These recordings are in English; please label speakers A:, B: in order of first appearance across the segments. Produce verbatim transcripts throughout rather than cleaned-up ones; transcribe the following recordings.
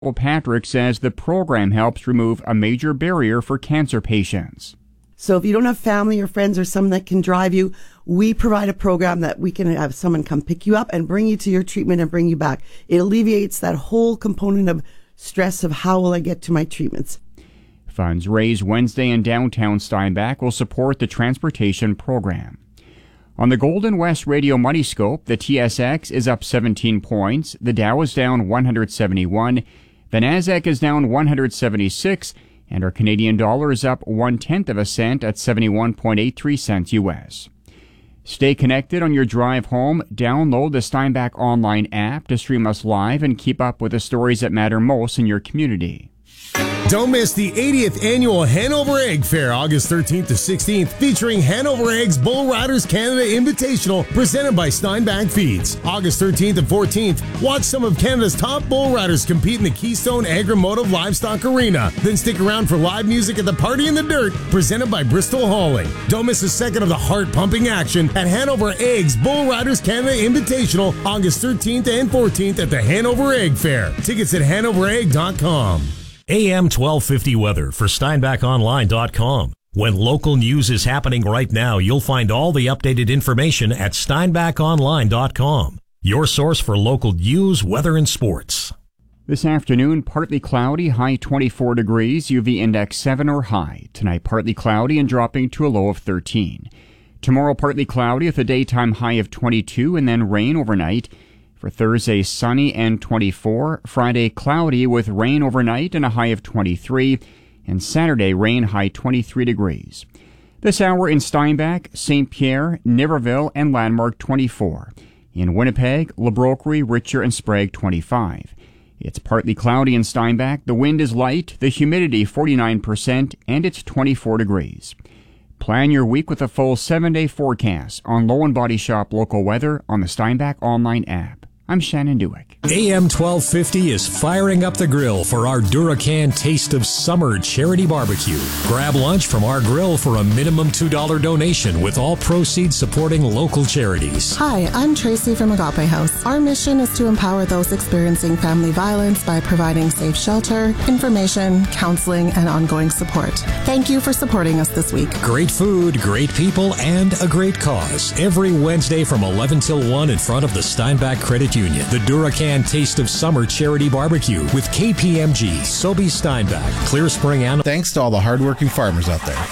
A: Patrick says the program helps remove a major barrier for cancer patients.
B: So if you don't have family or friends or someone that can drive you, we provide a program that we can have someone come pick you up and bring you to your treatment and bring you back. It alleviates that whole component of stress of how will I get to my treatments.
A: Funds raised Wednesday in downtown Steinbach will support the transportation program. On the Golden West Radio Money Scope, the T S X is up seventeen points, the Dow is down one hundred seventy-one, the Nasdaq is down one hundred seventy-six, and our Canadian dollar is up one-tenth of a cent at seventy-one point eight three cents U S. Stay connected on your drive home. Download the Steinbach Online app to stream us live and keep up with the stories that matter most in your community.
C: Don't miss the eightieth Annual Hanover Egg Fair, August thirteenth to sixteenth, featuring Hanover Eggs Bull Riders Canada Invitational, presented by Steinbach Feeds. August thirteenth and fourteenth, watch some of Canada's top bull riders compete in the Keystone Agri-Motive Livestock Arena. Then stick around for live music at the Party in the Dirt, presented by Bristol Hauling. Don't miss a second of the heart-pumping action at Hanover Eggs Bull Riders Canada Invitational, August thirteenth and fourteenth at the Hanover Egg Fair. Tickets at hanover egg dot com.
D: A M twelve fifty weather for Steinbach Online dot com. When local news is happening right now, you'll find all the updated information at Steinbach Online dot com. Your source for local news, weather, and sports.
A: This afternoon, partly cloudy, high twenty-four degrees, U V index seven or high. Tonight, partly cloudy and dropping to a low of thirteen. Tomorrow, partly cloudy with a daytime high of twenty-two and then rain overnight. For Thursday, sunny and twenty-four. Friday, cloudy with rain overnight and a high of twenty-three. And Saturday, rain, high twenty-three degrees. This hour in Steinbach, Saint Pierre, Niverville, and Landmark, twenty-four. In Winnipeg, Le Brocquerie, Richer, and Sprague, twenty-five. It's partly cloudy in Steinbach. The wind is light, the humidity forty-nine percent, and it's twenty-four degrees. Plan your week with a full seven-day forecast on Low and Body Shop local weather on the Steinbach Online app. I'm Shannon Dewick.
D: A M twelve fifty is firing up the grill for our Duracan Taste of Summer charity barbecue. Grab lunch from our grill for a minimum two dollars donation, with all proceeds supporting local charities.
E: Hi, I'm Tracy from Agape House. Our mission is to empower those experiencing family violence by providing safe shelter, information, counseling, and ongoing support. Thank you for supporting us this week.
D: Great food, great people, and a great cause. Every Wednesday from eleven till one in front of the Steinbach Credit Union. The Duracan Taste of Summer charity barbecue with K P M G, Sobey Steinbach, Clear Spring, and...
F: Thanks to all the hardworking farmers out there.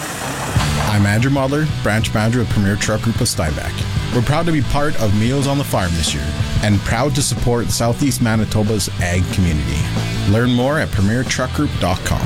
F: I'm Andrew Muller, branch manager of Premier Truck Group of Steinbach. We're proud to be part of Meals on the Farm this year and proud to support Southeast Manitoba's ag community. Learn more at premier truck group dot com.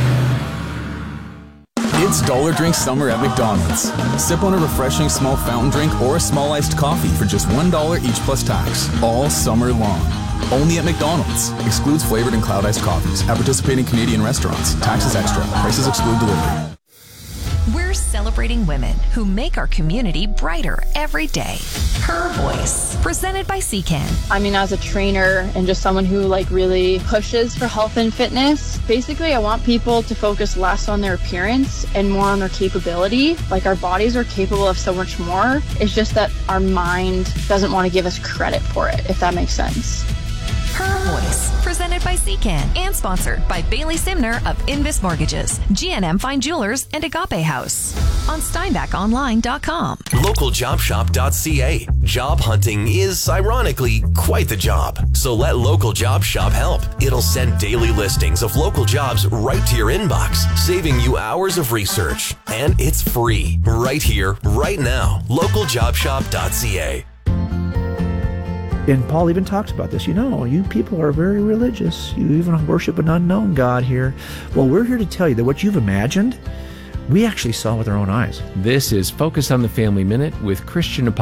G: It's Dollar Drink Summer at McDonald's. Sip on a refreshing small fountain drink or a small iced coffee for just one dollar each plus tax, all summer long. Only at McDonald's. Excludes flavored and cloud iced coffees at participating Canadian restaurants. Taxes extra. Prices exclude delivery.
H: We're celebrating women who make our community brighter every day. Her Voice, presented by C C A N.
I: I mean, as a trainer and just someone who like really pushes for health and fitness, basically I want people to focus less on their appearance and more on their capability. Like, our bodies are capable of so much more. It's just that our mind doesn't want to give us credit for it, if that makes sense.
H: Her Voice, presented by C C A N and sponsored by Bailey Simner of Invis Mortgages, G N M Fine Jewelers, and Agape House on Steinbach Online dot com.
J: local job shop dot c a. Job hunting is, ironically, quite the job. So let Local Job Shop help. It'll send daily listings of local jobs right to your inbox, saving you hours of research. And it's free, right here, right now. local job shop dot c a.
K: And Paul even talks about this. You know, you people are very religious. You even worship an unknown God here. Well, we're here to tell you that what you've imagined, we actually saw with our own eyes.
L: This is Focus on the Family Minute with Christian apologist